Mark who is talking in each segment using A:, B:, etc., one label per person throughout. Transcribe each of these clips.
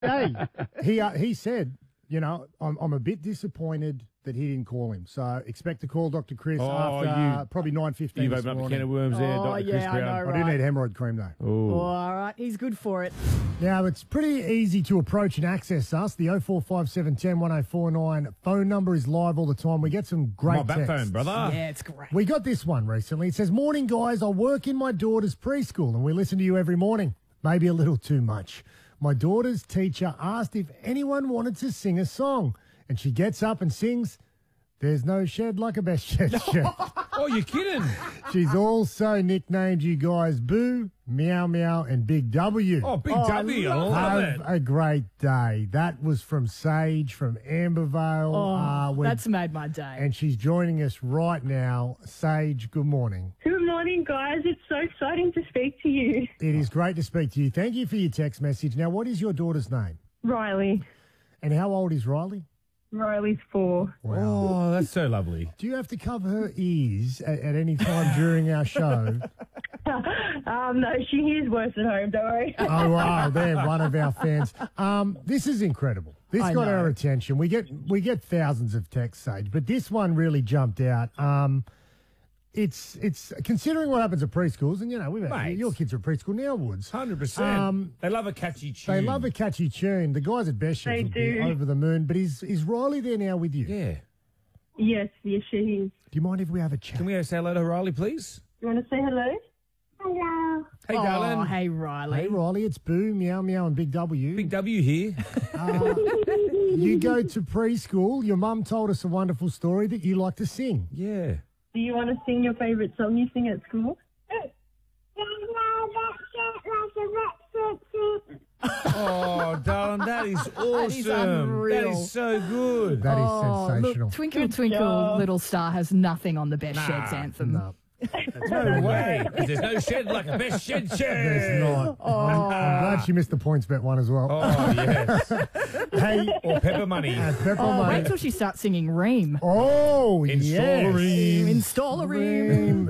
A: Hey, he said, I'm a bit disappointed that he didn't call him. So expect to call Dr. Chris after probably 9:15
B: You've
A: this
B: opened up a
A: morning.
B: can of worms there, Dr. Chris
C: I
B: Brown.
C: know,
A: I
C: right?
A: do need hemorrhoid cream, though.
B: Oh.
C: All right, he's good for it.
A: Now, it's pretty easy to approach and access us. The 0457 101049 phone number is live all the time. We get some great
B: My back
A: texts.
B: phone, brother.
C: Yeah, it's great.
A: We got this one recently. It says, "Morning, guys. I work in my daughter's preschool and we listen to you every morning. Maybe a little too much. My daughter's teacher asked if anyone wanted to sing a song, and she gets up and sings, 'There's no shed like a best shed shed.'
B: Oh, you're kidding.
A: She's also nicknamed you guys Boo, Meow Meow, and Big W.
B: Oh, Big W. I love it.
A: Have a great day." That was from Sage from Ambervale.
C: That's made my day.
A: And she's joining us right now. Sage, good morning.
D: Good morning, guys. It's so exciting to speak to you.
A: It is great to speak to you. Thank you for your text message. Now, what is your daughter's name?
D: Riley.
A: And how old is Riley?
D: Riley's 4.
B: Oh, that's so lovely.
A: Do you have to cover her ears at any time during our show?
D: No, she hears worse at home, don't worry.
A: Oh, wow, they're one of our fans. This is incredible. This
C: I
A: got
C: know.
A: our attention. We get thousands of texts, Sage, but this one really jumped out. It's considering what happens at preschools, and
B: Mate.
A: your kids are at preschool now, Woods.
B: 100%. They love a catchy tune.
A: They love a catchy tune. The guys at Best Chefs
D: They
A: would be
D: do.
A: over the moon. But is Riley there now with you?
B: Yeah.
D: Yes, she is.
A: Do you mind if we have a chat?
B: Can we say hello to Riley, please?
D: You want to say hello? Hello.
B: Hey,
C: Oh,
B: darling.
C: hey, Riley.
A: Hey, Riley, it's Boo, Meow Meow, and Big W.
B: Big W here.
A: You go to preschool. Your mum told us a wonderful story that you like to sing.
B: Yeah.
D: Do you want to sing your favourite song you sing at school?
B: Oh, darling, that is awesome.
C: unreal.
B: That is so good.
A: That is
C: Oh,
A: sensational.
C: look, Twinkle,
D: Good
C: Twinkle,
D: job.
C: Little Star has nothing on the Best Sheds anthem.
A: No,
B: No way. 'Cause there's no shed like a best shed shed.
A: there's not. I'm glad she missed the points bet one as well.
B: Oh, yes.
A: Hey,
B: Or pepper money.
A: Pepper
C: Oh,
A: Money.
C: wait till she starts singing Ream.
A: Oh,
B: Install
A: yes.
B: a Ream.
C: Install a Ream.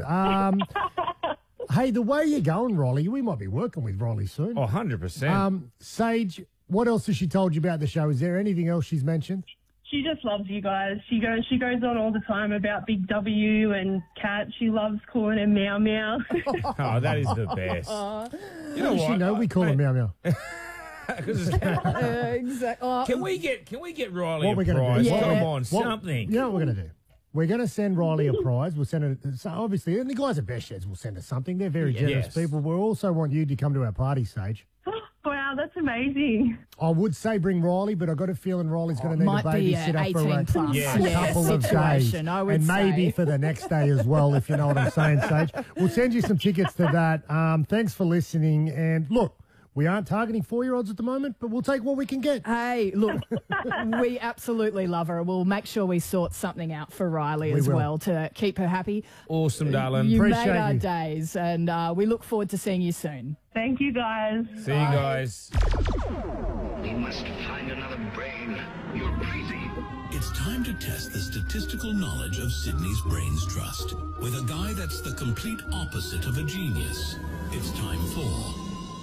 A: Hey, the way you're going, Riley, we might be working with Riley soon.
B: Oh, 100%.
A: Sage, what else has she told you about the show? Is there anything else she's mentioned?
D: She just loves you guys. She goes on all the time about Big W and Cat. She loves calling him Meow Meow.
B: Oh, that is the best. You know
A: Does she
B: what?
A: know we call her Meow Meow?
B: 'Cause it's-
C: Exactly. Oh,
B: Can we get Riley
A: What
B: a
A: we're going to
B: prize?
A: do?
C: Yeah.
B: Come on,
A: What-
B: something.
A: You know what we're going to do? We're going to send Riley a prize. We'll send it, so obviously, and the guys at Best Sheds will send us something. They're very generous
B: Yes.
A: people. We also want you to come to our party, Sage.
D: Wow, that's amazing.
A: I would say bring Riley, but I got a feeling Riley's going to need
C: might
A: a
C: be
A: babysitter
C: a
A: for
C: 18 plus
B: Yeah.
A: a couple of days,
C: situation, I would
A: and maybe
C: say.
A: for the next day as well, if you know what I'm saying, Sage. We'll send you some tickets to that. Thanks for listening, and look, we aren't targeting 4-year-olds at the moment, but we'll take what we can get.
C: Hey, look, we absolutely love her. We'll make sure we sort something out for Riley
A: We
C: as
A: will.
C: well to keep her happy.
B: Awesome, darling.
C: You
A: Appreciate
C: made our
A: you.
C: days, and we look forward to seeing you soon.
D: Thank you, guys.
B: See you guys.
E: We must find another brain. You're crazy.
F: It's time to test the statistical knowledge of Sydney's Brains Trust with a guy that's the complete opposite of a genius. It's time for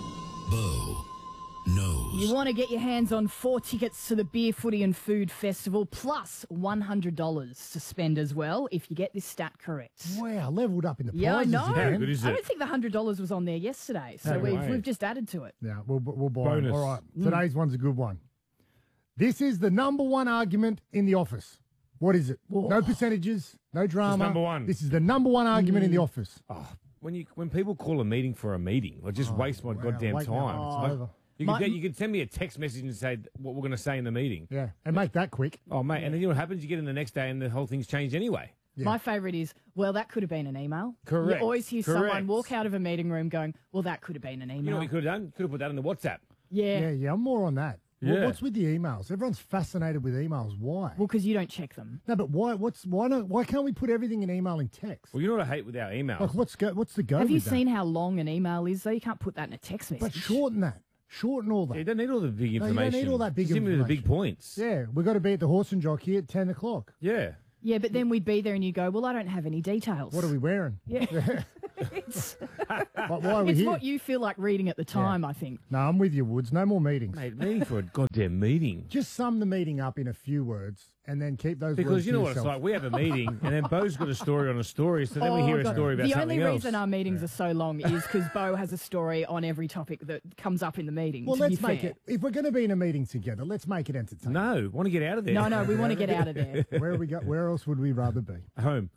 F: Bo Knows.
C: You want to get your hands on 4 tickets to the Beer, Footy and Food Festival, plus $100 to spend as well if you get this stat correct.
A: Wow, leveled up in the
C: Yeah, I
A: prizes
C: know.
A: again.
B: good is
C: I
B: it?
C: don't think the $100 was on there yesterday, so
B: No way.
C: we've just added to it.
A: Yeah, we'll buy
B: Bonus.
A: it. All right, today's one's a good one. This is the number one argument in the office. What is it? No percentages, no drama.
B: number one.
A: This is the number one argument in the office.
B: When people call a meeting for a meeting, I just waste my goddamn
A: wait,
B: time.
A: no,
B: It's
A: it's
B: like-
A: over.
B: you could send me a text message and say what we're going to say in the meeting.
A: Yeah, and make that quick.
B: Oh, mate, and then you know what happens? You get in the next day and the whole thing's changed anyway.
A: Yeah.
C: My favourite is, well, that could have been an email.
B: Correct.
C: You always hear
B: Correct.
C: someone walk out of a meeting room going, well, that could have been an email.
B: You know what you could have done? Could have put that in the WhatsApp.
A: Yeah, I'm more on that. Well,
B: Yeah.
A: what's with the emails? Everyone's fascinated with emails. Why?
C: Well, because you don't check them.
A: No, but why? Why can't we put everything in email in text?
B: Well, you know what I hate with our emails?
A: Like, what's the go?
C: Have you
A: with that?
C: seen how long an email is, though? You can't put that in a text message.
A: But shorten that. Shorten all that.
B: You don't need all the big
A: you don't
B: information.
A: need all that big
B: Just give me the big
A: information.
B: points.
A: Yeah, we've got to be at the Horse and Jockey at 10 o'clock.
B: Yeah.
C: Yeah, but then we'd be there and you go, well, I don't have any details.
A: What are we wearing?
C: Yeah.
A: But why are we
C: It's
A: here?
C: what you feel like reading at the time, I think.
A: No, I'm with you, Woods. No more meetings.
B: Mate, meeting for a goddamn meeting.
A: Just sum the meeting up in a few words and then keep those
B: Because
A: words
B: you know
A: to
B: what it's
A: yourself.
B: like. We have a meeting, and then Bo's got a story on a story, so then we hear a
C: God.
B: story about
C: The
B: something
C: only
B: else.
C: reason our meetings are so long is because Bo has a story on every topic that comes up in the meeting.
A: Well,
C: to
A: let's
C: be
A: make
C: fair.
A: it. If we're going to be in a meeting together, let's make it entertaining.
B: No, want to get out of there.
C: No, we want to get out of there.
A: Where are we go? Where else would we rather be?
B: Home.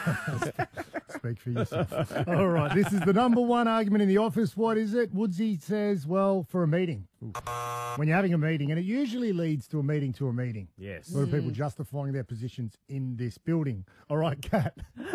A: Speak for yourself. All right, this is the number one argument in the office. What is it? Woodsy says, well, for a meeting. When you're having a meeting, and it usually leads to a meeting.
B: Yes.
A: A lot of people justifying their positions in this building. All right, Kat.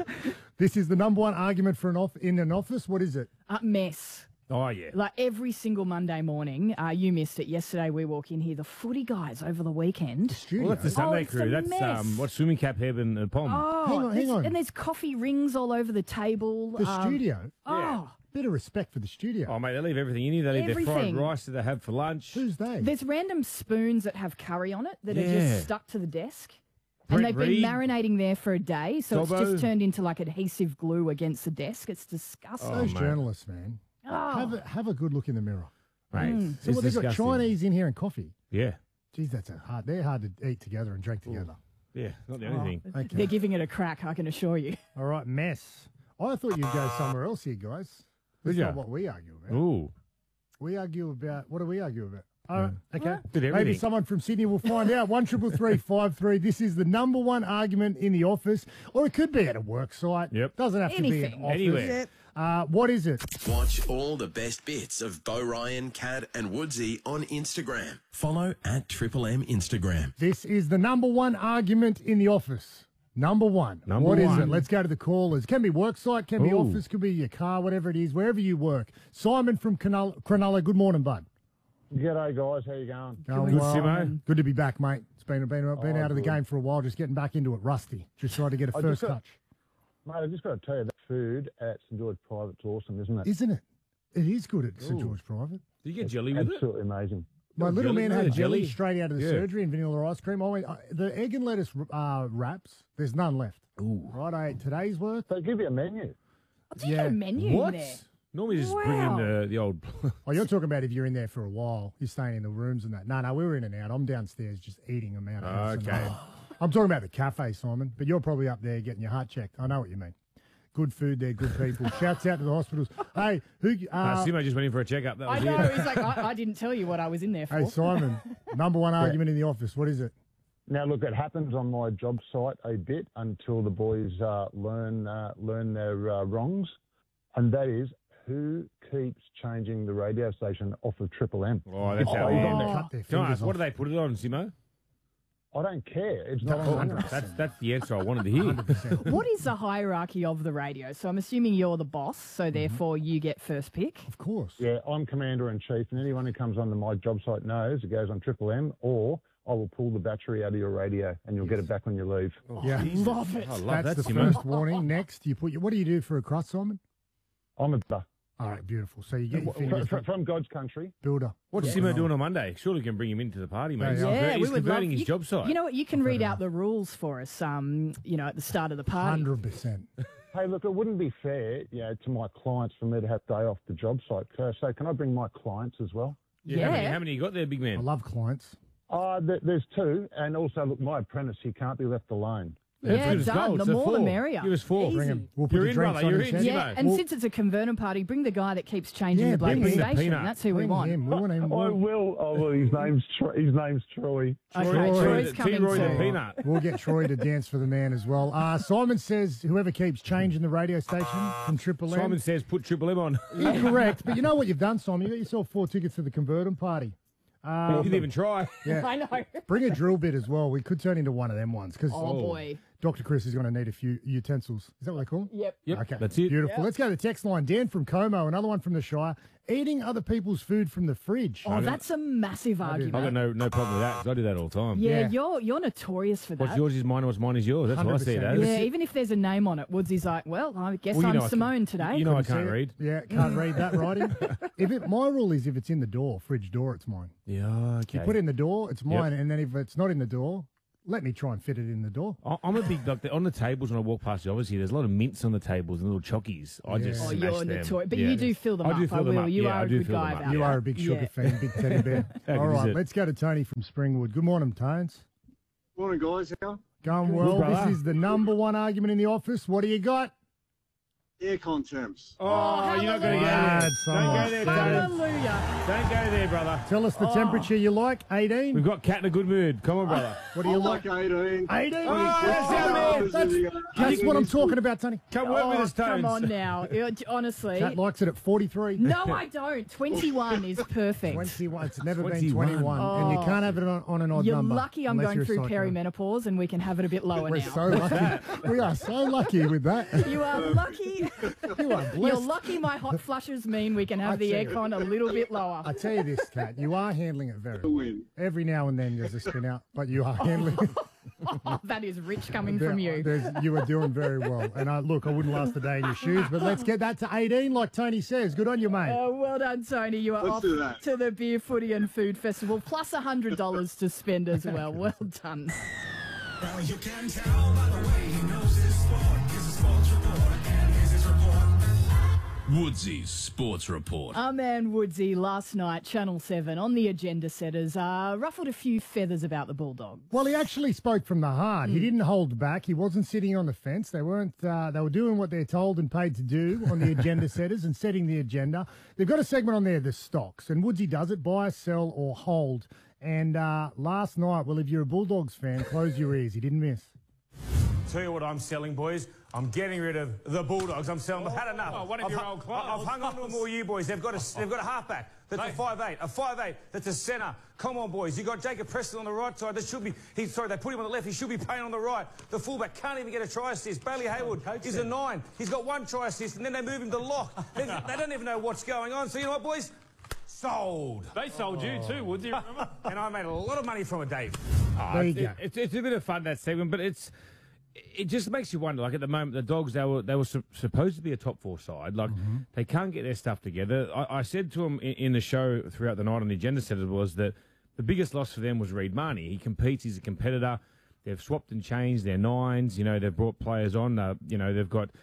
A: This is the number one argument for in an office. What is it?
C: Mess.
B: Oh, yeah.
C: Like every single Monday morning, you missed it. Yesterday we walk in here, the footy guys over the weekend.
A: Studio.
B: Well, that's the Sunday
C: it's
B: crew.
C: a
B: That's
C: mess.
B: what Swimming Cap, Heb, and Pom.
C: Oh,
A: Hang on.
C: there's- And there's coffee rings all over the table.
A: The studio.
C: Oh,
A: Bit of respect for the studio.
B: Oh, mate, they leave everything in here. They leave their fried
C: Everything.
B: rice that they have for lunch.
A: Who's they?
C: there's random spoons that have curry on it that are
B: Yeah.
C: just stuck to the desk.
B: Brent
C: And they've been
B: Reed.
C: marinating there for a day, so it's
B: Dobbo.
C: just turned into like adhesive glue against the desk. It's disgusting.
B: Oh,
A: Those
B: mate.
A: journalists, man.
C: Oh.
A: Have a good look in the mirror.
B: Mate,
A: So
B: it's
A: what, they've got
B: disgusting.
A: Chinese in here and coffee.
B: Yeah.
A: Geez, they're hard to eat together and drink together.
B: Yeah, not the only thing.
A: Okay.
C: They're giving it a crack, I can assure you.
A: All right, mess. I thought you'd go somewhere else here, guys. That's
B: Did ya?
A: not what we argue about.
B: Ooh.
A: We argue about, what do we argue about? All right, okay.
B: Did
A: Maybe
B: everything.
A: someone from Sydney will find out. 133353. This is the number one argument in the office, or it could be at a work site.
B: Yep.
A: Doesn't have to be an
C: Anything.
A: office.
B: Anywhere.
A: What is it?
G: Watch all the best bits of Bo Ryan, Cad, and Woodsy on Instagram. Follow at Triple M Instagram.
A: This is the number one argument in the office. Number one.
B: Number
A: What is
B: one.
A: it? Let's go to the callers. Can be work site, can be
B: Ooh.
A: office, could be your car, whatever it is, wherever you work. Simon from Cronulla. Good morning, bud.
H: G'day, guys. How you going?
A: Going
B: Good,
A: well.
B: Simo.
A: Good to be back, mate. It's been out of the
H: good.
A: game for a while, just getting back into it, rusty. Just trying to get a
H: I
A: first
H: just got-
A: touch.
H: Mate, I just got to tell you, that food at St George Private's awesome, isn't it?
A: Isn't it? It is good at St George Private.
B: Did you get jelly with it?
H: Absolutely amazing.
A: My little
B: jelly?
A: man
B: No,
A: had
B: jelly.
A: jelly straight out of the
B: Yeah.
A: surgery and vanilla ice cream. I went, the egg and lettuce wraps, there's none left.
B: Ooh.
A: Right, I ate today's worth.
H: They give you a menu.
C: Do you get a menu
B: What?
C: in there?
B: Normally just bring in
C: Wow.
B: the old...
A: Oh, you're talking about if you're in there for a while, you're staying in the rooms and that. No, we were in and out. I'm downstairs just eating them out.
B: Okay.
A: I'm talking about the cafe, Simon, but you're probably up there getting your heart checked. I know what you mean. Good food there, good people. Shouts out to the hospitals. Hey,
B: Simo just went in for a checkup. That
C: I
B: was
C: know.
B: it.
C: He's like, I didn't tell you what I was in there for.
A: hey, Simon, number one argument in the office. What is it?
H: Now, look, it happens on my job site a bit until the boys learn their wrongs, and that is who keeps changing the radio station off of Triple M.
B: Oh, that's how
A: They're
B: I
A: going to
B: am.
A: cut their
B: Can I
A: fingers
B: ask, what
A: off.
B: do they put it on, Simo?
H: I don't care. It's not on. the air.
B: That's the answer I wanted to hear.
C: What is the hierarchy of the radio? So I'm assuming you're the boss, so therefore you get first pick.
A: Of course.
H: Yeah, I'm commander in chief, and anyone who comes onto my job site knows it goes on Triple M, or I will pull the battery out of your radio, and you'll get it back when you leave.
A: Yeah.
C: Love it.
B: I love
A: That's
B: that,
A: the
B: Simo.
A: first warning. Next, you put what do you do for a crust, Simon?
H: I'm a
A: All right, beautiful. So you get your fingers
H: from God's country.
A: builder.
B: What's Simo doing on Monday? Surely we can bring him into the party, mate.
A: Yeah,
B: He's
C: we would
B: converting
C: love,
B: his
C: you,
B: job site.
C: You know what? You can read out the rules for us. At the start of the party.
A: 100%.
H: Hey, look, it wouldn't be fair, to my clients for me to have day off the job site. So can I bring my clients as well?
C: Yeah.
B: How many you got there, big man?
A: I love clients.
H: There's two, and also, look, my apprentice, he can't be left alone.
C: Yeah,
B: Good as
C: done.
B: gold.
C: The
B: So
C: more the
B: 4.
C: merrier.
B: Give us 4.
C: Easy.
A: Bring him. We'll put
B: You're
A: the
B: in,
A: drinks
B: brother.
A: on
B: You're
A: his
B: in,
A: head.
C: Yeah,
B: Simo.
C: and
A: Well-
C: since it's a converter party, bring the guy that keeps changing
A: Yeah,
C: the bloody
A: bring the
C: station.
B: peanut.
C: That's who we
A: Bring
C: want.
A: him. We want him.
H: I will. Oh, well, his name's Troy.
C: Okay,
A: Troy.
C: Troy's coming
B: T-Roy the
C: too.
B: peanut.
A: We'll get Troy to dance for the man as well. Simon says whoever keeps changing the radio station from Triple M.
B: Simon says put Triple M on.
A: Incorrect. But you know what you've done, Simon? You got yourself 4 tickets to the Convertum party.
B: You didn't even try.
A: Yeah.
C: I know.
A: Bring a drill bit as well. We could turn into one of them ones because
C: Oh, boy.
A: Dr. Chris is going to need a few utensils. Is that what they call them?
C: Yep.
B: Yep,
A: Okay.
B: that's it.
A: Beautiful. Let's go to the text line. Dan from Como, another one from the Shire. Eating other people's food from the fridge.
C: Oh, that's a massive argument.
B: I've got no problem with that 'cause I do that all the time.
C: Yeah,
A: Yeah.
C: you're notorious for that.
B: What's yours is mine, what's mine is yours. That's what I see it
A: 100%.
B: as.
C: Yeah, even if there's a name on it, Woodsy's like, well, I guess
B: Well, you
C: I'm
B: know I
C: Simone
B: can-
C: today.
B: You know I
A: See
B: can't
A: it?
B: read.
A: Yeah, can't read that writing. My rule is if it's in the door, fridge door, it's mine.
B: Yeah, okay.
A: You put it in the door, it's mine. And then if it's not in the door, let me try and fit it in the door.
B: I'm a big doctor. On the tables when I walk past the office here, there's a lot of mints on the tables and little chockies. I just
C: Oh,
B: smash
C: you're
B: them.
C: notorious. But
B: Yeah.
C: you do fill them
B: I
C: up.
B: do fill them up.
C: You
B: Yeah,
C: are
B: I
C: a
B: do
C: good
B: fill them
C: guy
B: up.
C: about
A: You
C: that.
A: are a big sugar fan, big teddy bear.
B: How
A: All
B: good is
A: right,
B: it?
A: let's go to Tony from Springwood. Good morning, Tones.
I: Morning, guys. How?
A: Going well.
B: brother.
A: This is the number one argument in the office. What do you got?
I: Aircon terms.
B: Oh, you're not going to go
A: hallelujah.
B: there. Don't go there, Tony.
C: Hallelujah.
B: Don't go there, brother.
A: Tell us the temperature you like. 18.
B: We've got Cat in a good mood. Come on, brother.
A: What do you like?
I: 18.
A: 18.
B: that's our man.
A: That's what I'm talking about, Tony.
B: Come work with us, Tones.
C: Come on now. Honestly.
A: Cat likes it at 43.
C: No, I don't. 21 is perfect.
A: 21. It's never been
B: 21.
A: 21. And you can't have it on an odd
C: You're
A: number.
C: lucky I'm
A: unless
C: going
A: you're a
C: through
A: psycho.
C: perimenopause and we can have it a bit lower
A: We're
C: now.
A: so lucky. We are so lucky with that.
C: You are lucky.
A: You are
C: You're
A: blessed.
C: lucky my hot flushes mean we can have the
A: tell you.
C: aircon a little bit lower.
A: I tell you this, Kat, you are handling it very well.
I: Win.
A: Every now and then there's a spin out, but you are handling it.
C: Oh, that is rich coming from you.
A: You are doing very well. And look, I wouldn't last a day in your shoes, but let's get that to 18 like Tony says. Good on you, mate.
C: Well done, Tony. You are
I: Let's
C: off
I: do that.
C: to the Beer, Footy and Food Festival, plus $100 to spend as well. Well done.
F: Well, you can tell by the way he knows his sport. Here's a sports report, and here's his report. Woodsy's Sports Report.
C: Our man Woodsy last night, Channel 7, on the agenda setters, ruffled a few feathers about the Bulldogs.
A: Well, he actually spoke from the heart. He didn't hold back. He wasn't sitting on the fence. They weren't. They were doing what they're told and paid to do on the agenda setters and setting the agenda. They've got a segment on there, the stocks, and Woodsy does it: buy, sell, or hold. And last night, well, if you're a Bulldogs fan, close your ears. He didn't miss.
J: Tell you what I'm selling, boys. I'm getting rid of the Bulldogs. I'm selling. I've had enough.
B: one of your old clients.
J: I've hung on to them all year, boys. They've got a halfback that's a 5'8", that's a centre. Come on, boys. You got Jacob Preston on the right side. That should be. They put him on the left. He should be playing on the right. The fullback can't even get a try assist. Bailey Hayward is a 9. He's got 1 try assist, and then they move him to lock. They don't even know what's going on. So you know what, boys? Sold.
B: They sold you too, Woodsy, remember?
J: And I made a lot of money from it, Dave.
A: There you go.
B: It's a bit of fun, that segment, but it just makes you wonder. Like at the moment, the Dogs, they were supposed to be a top 4 side. Like they can't get their stuff together. I said to them in the show throughout the night on the agenda setters was that the biggest loss for them was Reid Marnie. He competes. He's a competitor. They've swapped and changed their 9s. You know, they've brought players on. You know, they've got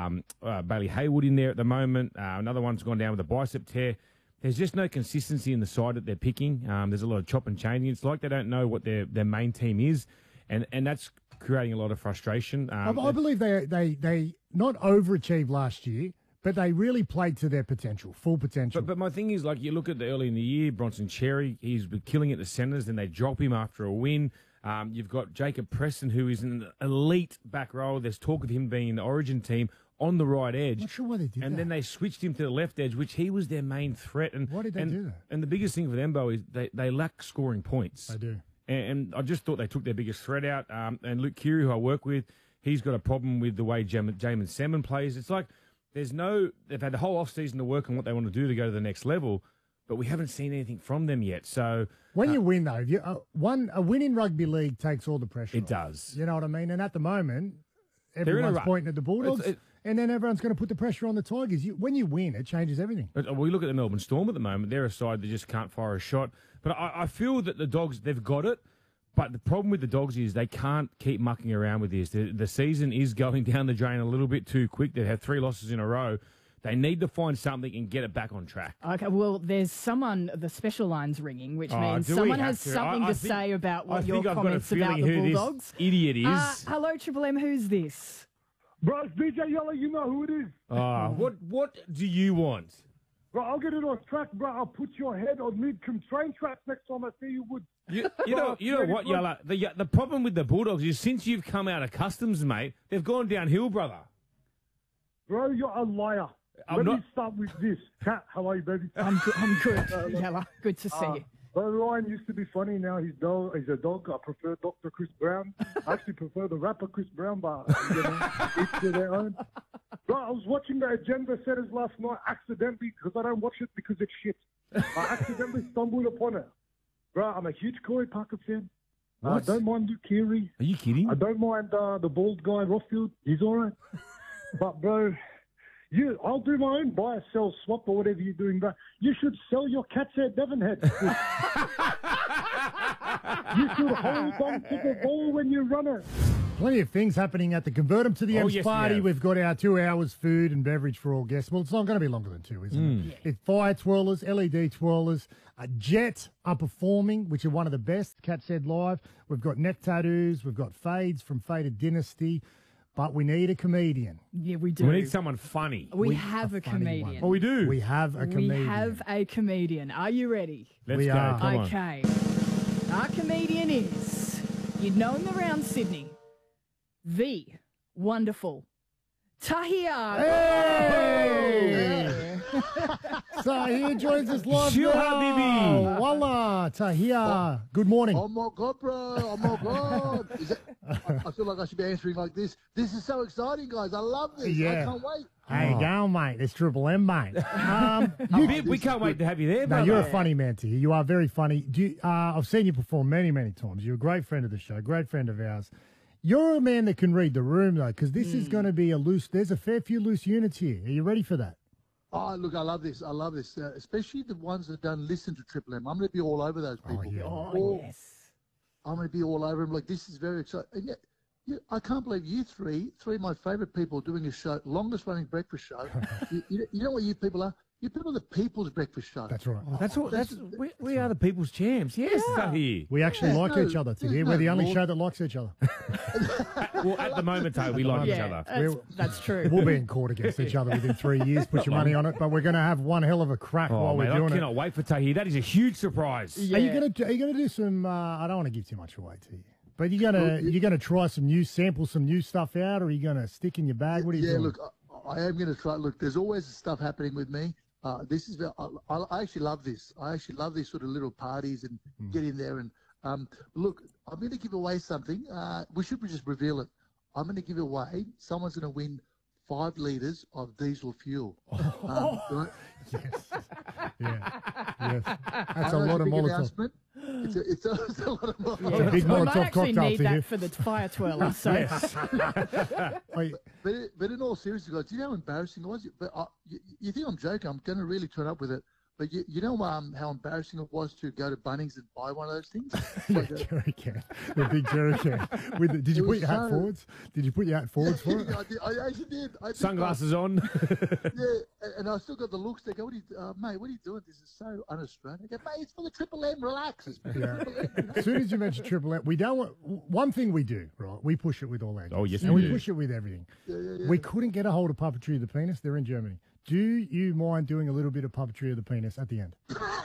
B: Bailey Hayward in there at the moment. Another one's gone down with a bicep tear. There's just no consistency in the side that they're picking. There's a lot of chop and changing. It's like they don't know what their main team is, and that's creating a lot of frustration.
A: I believe they not overachieved last year, but they really played to their potential, full potential.
B: But my thing is, like, you look at the early in the year, Bronson Cherry, he's been killing at the centres, then they drop him after a win. You've got Jacob Preston, who is an elite back rower. There's talk of him being in the Origin team on the right edge.
A: Not sure why they did
B: and
A: that.
B: then they switched him to the left edge, which he was their main threat. And
A: why did they do that?
B: And the biggest thing for them, Bo, is they lack scoring points.
A: They do.
B: And I just thought they took their biggest threat out. And Luke Keary, who I work with, he's got a problem with the way Jamin Salmon plays. It's like they've had the whole off-season to work on what they want to do to go to the next level, but we haven't seen anything from them yet. So
A: when you win, though, a win in rugby league takes all the pressure
B: it
A: off.
B: does.
A: You know what I mean? And at the moment,
B: in a
A: everyone's
B: rut.
A: pointing at the Bulldogs, and then everyone's going to put the pressure on the Tigers. When you win, it changes everything.
B: But we look at the Melbourne Storm at the moment. They're a side that just can't fire a shot. But I feel that the Dogs, they've got it. But the problem with the Dogs is they can't keep mucking around with this. The season is going down the drain a little bit too quick. They've had 3 losses in a row. They need to find something and get it back on track.
C: Okay, well, there's someone, the special line's ringing, which means someone has something to say about what your comments about the Bulldogs.
B: This idiot is.
C: Hello, Triple M, who's this?
I: Bro, it's DJ Yellow. You know who it is.
B: What do you want?
I: Bro, I'll get it on track, bro. I'll put your head on mid-com train tracks next time I see you, Wood.
B: You know what, Yalla? The problem with the Bulldogs is since you've come out of customs, mate, they've gone downhill, brother.
I: Bro, you're a liar. Let me start with this. Kat, how are you, baby?
C: I'm good, Yalla. Good to see you.
I: Bro, Ryan used to be funny. Now he's a dog. I prefer Dr. Chris Brown. I actually prefer the rapper Chris Brown, but each to their own. Bro, I was watching the agenda setters last night accidentally because I don't watch it because it's shit. I accidentally stumbled upon it. Bro, I'm a huge Corey Parker fan. I don't mind Luke Keary.
B: Are you kidding?
I: I don't mind the bald guy, Rothfield. He's all right. But, bro, I'll do my own buy, sell, swap, or whatever you're doing, bro. You should sell your Cat's Head Devon Head. You should hold on to the ball when you run it.
A: Plenty of things happening at the Convert 'em to the M's
B: yes, we
A: party.
B: have.
A: We've got our 2 hours food and beverage for all guests. Well, it's not going to be longer than 2, isn't it? It's fire twirlers, LED twirlers, Jet are performing, which are one of the best. Cat said live. We've got neck tattoos. We've got fades from Faded Dynasty. But we need a comedian.
C: Yeah, we do.
B: We need someone funny.
C: We have a
A: funny
C: comedian.
B: Oh, we do.
A: We have a comedian.
C: We have a comedian. Are you ready?
B: Let's
A: We
B: go.
A: are.
B: Come on.
C: Okay. Our comedian is, you'd know him around Sydney, the wonderful Tahir.
A: Hey! Tahir joins us live
B: Shil
A: now.
B: Habibi.
A: Wallah, Tahir. Good morning.
K: Oh my God, bro. Oh my God. I feel like I should be answering like this. This is so exciting, guys. I love this.
A: Yeah.
K: I can't wait.
A: How you going, mate? It's Triple M, mate.
B: We can't wait to have you there,
A: No,
B: brother.
A: you're a funny man, Tahir. You are very funny. I've seen you perform many, many times. You're a great friend of the show, great friend of ours. You're a man that can read the room, though, because this is going to be there's a fair few loose units here. Are you ready for that?
K: Oh, look, I love this. I love this. Especially the ones that don't listen to Triple M. I'm going to be all over those people.
C: Yes.
K: I'm going to be all over them. Like, this is very exciting. And yet, I can't believe you three of my favourite people doing a show, longest running breakfast show. you know what you people are? You people are the People's Breakfast Show.
A: That's right.
B: We are the people's champs. Yes, Tahir.
A: We actually like each other, Tahir. We're the only show that likes each other.
B: Well, at the moment, Tahir, we like each other.
C: That's true.
A: We'll be in court against each other within 3 years. Put your money on it. But we're going to have one hell of a crack
B: Oh,
A: while
B: mate,
A: we're
B: I
A: doing it.
B: cannot wait for Tahir. That is a huge surprise.
C: Yeah.
A: Are you gonna do some? I don't want to give too much away to you, but you're gonna try sample some new stuff out, or are you gonna stick in your bag? What are you doing?
K: Look, I am going to try. Look, there's always stuff happening with me. This is I actually love this. I actually love these sort of little parties and get in there and look. I'm going to give away something. We should just reveal it. I'm going to give away. Someone's going to win 5 litres of diesel fuel. Right?
A: Yes. Yes. That's a
K: I know
A: lot of
K: it's a big
A: Molotov.
K: announcement. It's a lot of Molotov.
A: It's a big
C: We might
A: Molotov
C: actually
A: cocktail
C: need
A: to you.
C: that for the fire twirler. So.
K: But in all seriousness, guys, do you know how embarrassing it was? But you think I'm joking? I'm going to really turn up with it. But you know how embarrassing it was to go to Bunnings and buy one of those things?
A: Jerry can, the big jerry can. Did you put your hat forwards? Did you put your hat forwards for it?
K: I actually did.
B: Sunglasses on.
K: Yeah, and I still got the looks. They go, mate, what are you doing? This is so un-Australian. I go, mate, it's for the Triple M. Relax. It's for the Triple M.
A: As soon as you mention Triple M, we don't want. One thing we do, right? We push it with all our guests.
B: Oh, yes,
A: and
B: we
A: we
B: do.
A: push it with everything.
K: Yeah.
A: We couldn't get a hold of Puppetry of the Penis. They're in Germany. Do you mind doing a little bit of Puppetry of the Penis at the end?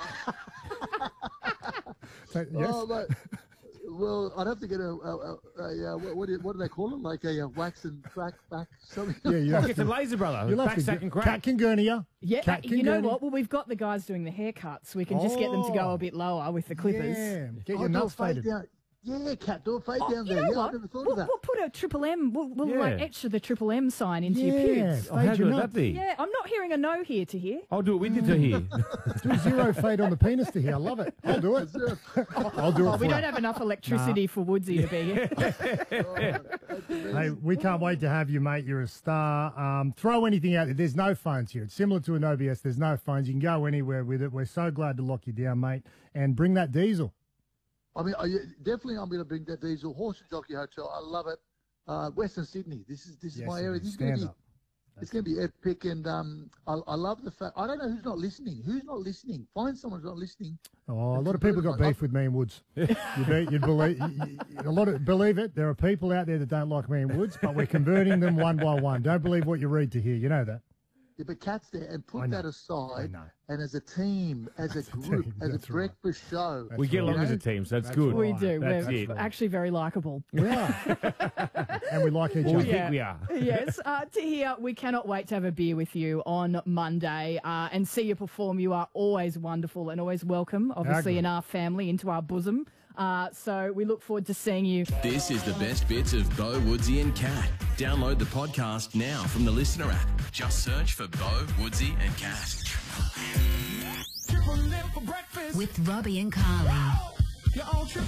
A: So, yes?
K: Oh, mate. Well, I'd have to get what do they call it? Like a wax and crack back something.
A: Yeah, you have
B: Get some laser, brother.
A: You'll have to
B: Backstack and
A: Cat
B: crack.
A: can gurney you.
C: Yeah,
A: Cat can
C: you know
A: gurney.
C: what? Well, we've got the guys doing the haircuts. We can just get them to go a bit lower with the clippers.
A: Yeah, get
K: Oh,
A: your
K: do a
A: nuts
K: fade
A: faded.
K: down. Yeah, Cat, do a fade down
C: You
K: there.
C: know
K: Yeah,
C: what?
K: I never thought
C: We'll
K: of that.
C: put a Triple M. We'll
B: Yeah.
C: like etch the Triple M sign into your
A: Yeah.
C: pubes.
B: Oh, how
A: Fade your
B: good would
A: nuts.
B: that be?
C: Yeah, I'm not hearing a no here to hear.
B: I'll do it with you, Tahir.
A: Do a zero fade on the penis to here. I love it. I'll do it. I'll do it
C: Oh,
A: for
C: we
A: you.
C: don't have enough electricity for Woodsy to be here.
A: Hey, we can't wait to have you, mate. You're a star. Throw anything out there. There's no phones here. It's similar to an OBS. There's no phones. You can go anywhere with it. We're so glad to lock you down, mate. And bring that diesel.
K: I mean, definitely I'm going to bring that diesel. Horse and Jockey Hotel. I love it. Western Sydney. This is
A: Yes,
K: my
A: it
K: area.
A: is.
K: This is going to
A: Stand
K: be. It's going to be epic, and I love the fact. I don't know who's not listening. Who's not listening? Find someone who's not listening.
A: Oh, a lot of people got beef with me and Woods. You'd believe believe it. There are people out there that don't like me and Woods, but we're converting them one by one. Don't believe what you read to hear. You know that.
K: Yeah, but Cat's there, and
A: I
K: put
A: know.
K: that aside.
A: know.
K: And as a team, as a group,
A: team,
K: as a
A: that's right.
K: breakfast show.
B: We get
A: right.
B: along as a team, so that's
A: That's
B: good.
C: We
A: right.
C: do.
B: That's
C: We're
B: it.
C: actually very likable.
A: We are. And we like each
B: Well,
A: other.
B: we think we are.
C: Yes. Tahir, we cannot wait to have a beer with you on Monday and see you perform. You are always wonderful and always welcome, obviously,
A: good.
C: in our family, into our bosom. So we look forward to seeing you.
G: This is the best bits of Bo, Woodsy and Cat. Download the podcast now from the Listener app. Just search for Bo, Woodsy and Cat.
L: With Robbie and Carly.
J: You're on Triple M.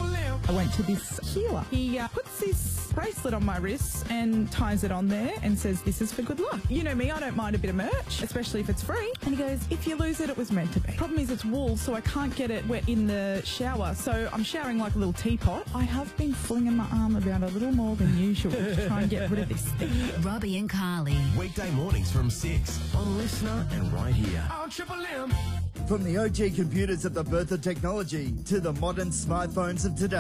L: I went to this healer. He puts this bracelet on my wrist and ties it on there and says, this is for good luck. You know me, I don't mind a bit of merch, especially if it's free. And he goes, if you lose it, it was meant to be. Problem is it's wool, so I can't get it wet in the shower. So I'm showering like a little teapot. I have been flinging my arm about a little more than usual to try and get rid of this thing.
M: Robbie and Carly.
G: Weekday mornings from 6 on Listener and right here.
N: On Triple M. From the OG computers at the birth of technology to the modern smartphones of today.